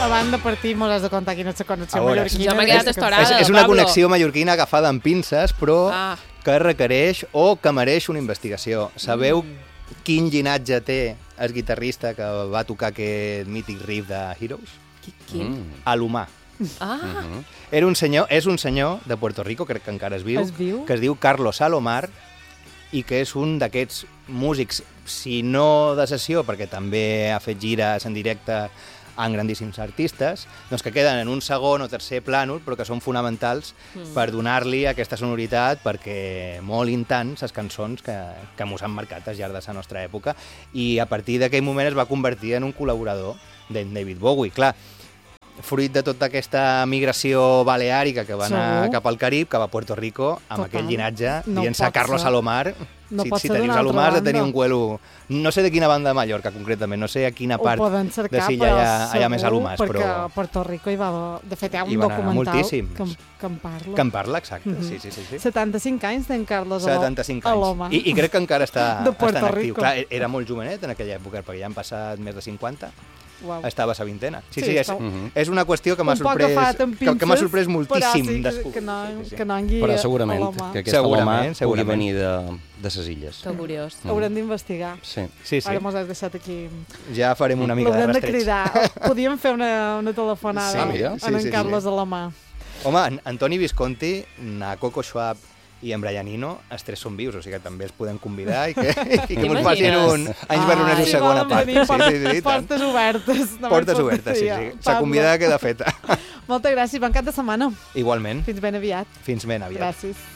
abans de partir m'ho has de contar quina és la connexió mallorquina. Jo m'he quedat estorada, És una Pablo. connexió mallorquina agafada amb pinces, però Ah. que requereix o que mereix una investigació. Sabeu quin llinatge té el guitarrista que va tocar aquest mític riff de Heroes? Quin? Alomar. Ah, És un senyor de Puerto Rico, crec que encara es viu, Es viu? que es diu Carlos Alomar i que és un d'aquests músics, si no de sessió, perquè també ha fet gires en directe amb grandíssims artistes, doncs que queden en un segon o tercer plànol, però que són fonamentals per donar-li aquesta sonoritat, perquè molin tant les cançons que mos han marcat al llarg de la nostra època, i a partir d'aquell moment es va convertir en un col·laborador d'en David Bowie. Clar, fruit de tota aquesta migració baleàrica que va anar Segur. cap al Carib, cap a Puerto Rico, amb Total. aquell llinatge, No dient-se pot Carlos ser. Salomar. No pot si ser tenies d'una altra Salomar, has de tenir banda. un cuelo... No sé de quina banda de Mallorca, concretament, no sé a quina Ho part poden de cercar, Silla hi ha més segur, alumars, perquè però... a Puerto Rico hi va... De fet, hi ha Hi un van anar documental moltíssims. que en parla. Que en parla, exacte, sí. 75 anys d'en Carlos 75 Alomar. anys. I crec que encara està De en Puerto actiu. Rico. Clar, era molt jovenet en aquella època, perquè ja han passat més de 50. Uau. Estava a sa vintena. Sí, Sí, és, està- és una qüestió que m'ha Un poc sorprès, agafat amb que m'ha pinces, sorprès moltíssim. però sí, descobrir. que no, Sí. que no angui Però segurament Alomar. que aquesta Alomar pugui segurament. venir de ses illes. que curiós. Haurem d'investigar. Sí. Sí, sí. Ara mos has deixat aquí. Ja farem una mica de L'haurem de rastreig. cridar. Podíem fer una telefonada Sí, mira. en en Carlos Alomar. Home, en Antoni Visconti, na Coco Schwab i en Brian Eno, els tres són vius, o sigui que també els podem convidar i que ens facin un Anys Barronesos segona part. Portes obertes. Portes obertes, sí. La convidada queda feta. Moltes gràcies, bon cap de setmana. Igualment. Fins ben aviat. Fins ben aviat. Gràcies.